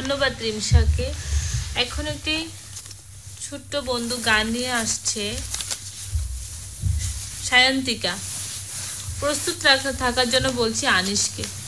ধন্যবাদ রিমশাকে। এখন একটি ছোট্ট বন্ধু গান নিয়ে আসছে, সায়ন্তিকা। প্রস্তুত থাকার জন্য বলছি আনিশকে।